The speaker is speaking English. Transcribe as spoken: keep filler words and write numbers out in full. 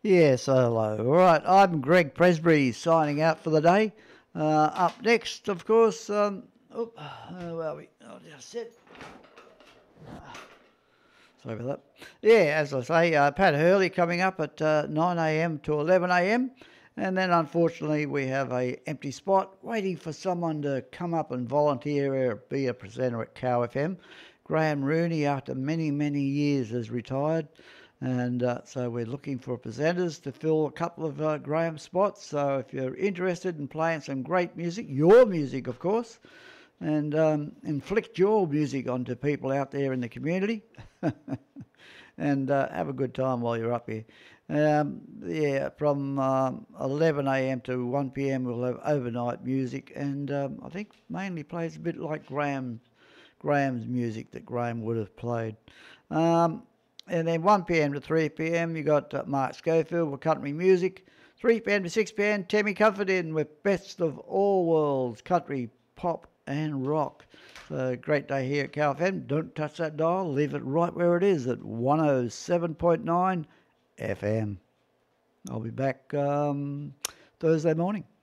Yes, hello. All right, I'm Greg Presbury signing out for the day. Uh, up next, of course, um, oh, uh, where are we? Oh, just sit. Sorry about that. Yeah, as I say, uh, Pat Hurley coming up at uh, nine a m to eleven a m. And then unfortunately we have a empty spot waiting for someone to come up and volunteer or be a presenter at Cow F M. Graham Rooney, after many, many years, has retired. And uh, so we're looking for presenters to fill a couple of uh, Graham spots. So if you're interested in playing some great music, your music, of course, and um, inflict your music onto people out there in the community and uh, have a good time while you're up here. Um, yeah, from um, eleven a m to one p m we'll have overnight music, and um, I think mainly plays a bit like Graham, Graham's music that Graham would have played. Um, and then one p m to three p m you got uh, Mark Schofield with country music. three p m to six p m Tammy Comfort in with best of all worlds, country, pop and rock. So great day here at Cow F M. Don't touch that dial. Leave it right where it is at one oh seven point nine F M. I'll be back um, Thursday morning.